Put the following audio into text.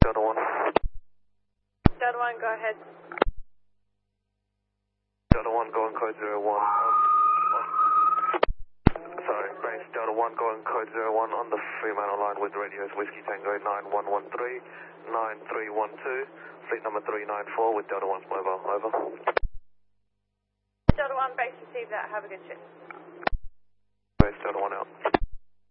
Delta 1. Delta 1, go ahead. Delta 1, go on code 01. Sorry, base Delta 1, go on code 01 on the Fremantle line with radios Whiskey Tango 9113, 9312, fleet number 394 with Delta 1's mobile, over. Delta 1, base received that, have a good trip.